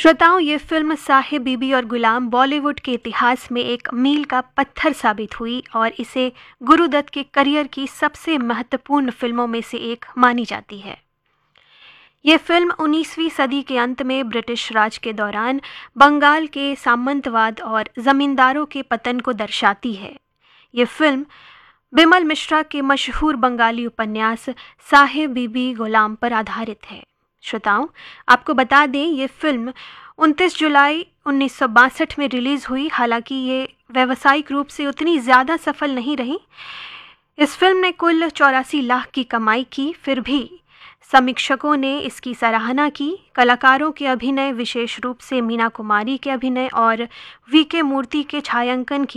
श्रोताओं, ये फिल्म साहिब बीबी और गुलाम बॉलीवुड के इतिहास में एक मील का पत्थर साबित हुई और इसे गुरुदत्त के करियर की सबसे महत्वपूर्ण फिल्मों में से एक मानी जाती है। ये फिल्म 19वीं सदी के अंत में ब्रिटिश राज के दौरान बंगाल के सामंतवाद और जमींदारों के पतन को दर्शाती है। ये फिल्म बिमल मिश्रा के मशहूर बंगाली उपन्यास साहिब बीबी गुलाम पर आधारित है। श्रोताओं, आपको बता दें, ये फिल्म 29 जुलाई 1962 में रिलीज़ हुई। हालांकि ये व्यावसायिक रूप से उतनी ज़्यादा सफल नहीं रही। इस फिल्म ने कुल 84 लाख की कमाई की। फिर भी समीक्षकों ने इसकी सराहना की। कलाकारों के अभिनय, विशेष रूप से मीना कुमारी के अभिनय और वी के मूर्ति के छायांकन की